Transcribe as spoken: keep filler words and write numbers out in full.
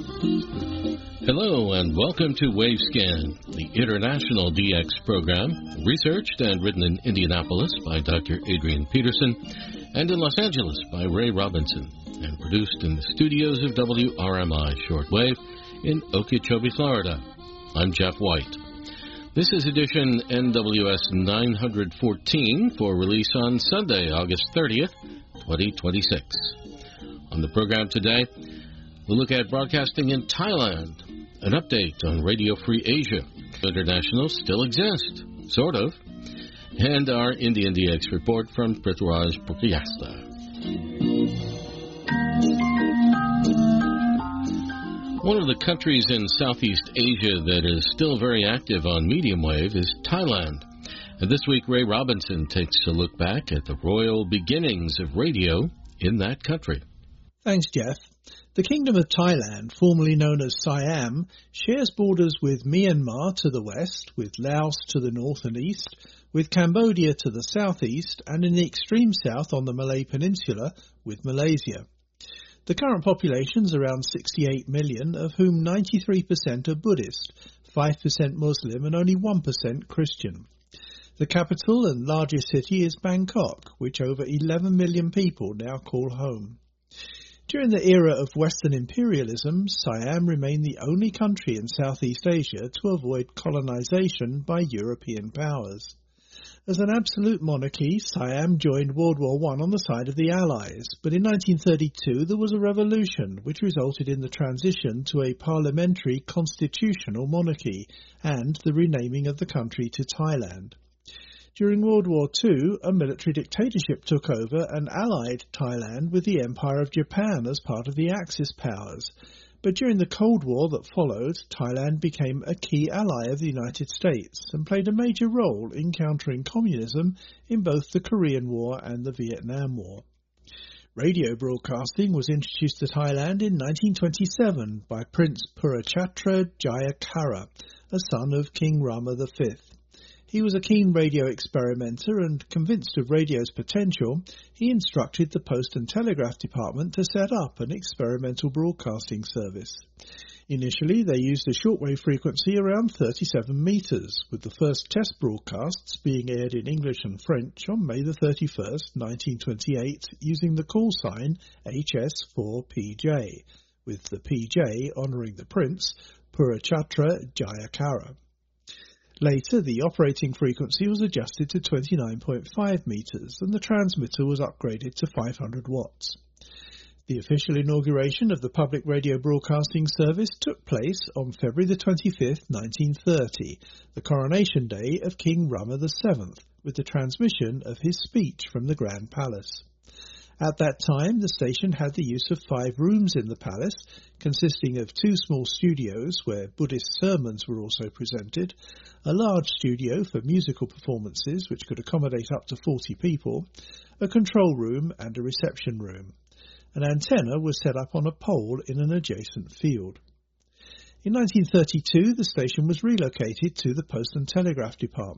Hello and welcome to WaveScan, the international D X program, researched and written in Indianapolis by Doctor Adrian Peterson and in Los Angeles by Ray Robinson, and produced in the studios of W R M I Shortwave in Okeechobee, Florida. I'm Jeff White. This is edition N W S nine fourteen for release on Sunday, August thirtieth, twenty twenty-six. On the program today, we'll look at broadcasting in Thailand, an update on Radio Free Asia. International still exist, sort of, and our Indian D X report from Prithviraj Purkayastha. One of the countries in Southeast Asia that is still very active on medium wave is Thailand. And this week, Ray Robinson takes a look back at the royal beginnings of radio in that country. Thanks, Jeff. The Kingdom of Thailand, formerly known as Siam, shares borders with Myanmar to the west, with Laos to the north and east, with Cambodia to the southeast, and in the extreme south on the Malay Peninsula with Malaysia. The current population is around sixty-eight million, of whom ninety-three percent are Buddhist, five percent Muslim and only one percent Christian. The capital and largest city is Bangkok, which over eleven million people now call home. During the era of Western imperialism, Siam remained the only country in Southeast Asia to avoid colonization by European powers. As an absolute monarchy, Siam joined World War One on the side of the Allies, but in nineteen thirty-two there was a revolution which resulted in the transition to a parliamentary constitutional monarchy and the renaming of the country to Thailand. During World War Two, a military dictatorship took over and allied Thailand with the Empire of Japan as part of the Axis powers. But during the Cold War that followed, Thailand became a key ally of the United States and played a major role in countering communism in both the Korean War and the Vietnam War. Radio broadcasting was introduced to Thailand in nineteen twenty-seven by Prince Purachatra Jayakara, a son of King Rama the Fifth. He was a keen radio experimenter and, convinced of radio's potential, he instructed the Post and Telegraph Department to set up an experimental broadcasting service. Initially, they used a shortwave frequency around thirty-seven metres, with the first test broadcasts being aired in English and French on May the thirty-first, nineteen twenty-eight, using the call sign H S four P J, with the P J honouring the Prince, Purachatra Jayakara. Later, the operating frequency was adjusted to twenty-nine point five metres and the transmitter was upgraded to five hundred watts. The official inauguration of the public radio broadcasting service took place on February the twenty-fifth, nineteen thirty, the coronation day of King Rama the Seventh, with the transmission of his speech from the Grand Palace. At that time, the station had the use of five rooms in the palace, consisting of two small studios where Buddhist sermons were also presented, a large studio for musical performances which could accommodate up to forty people, a control room and a reception room. An antenna was set up on a pole in an adjacent field. In nineteen thirty-two, the station was relocated to the Post and Telegraph Department.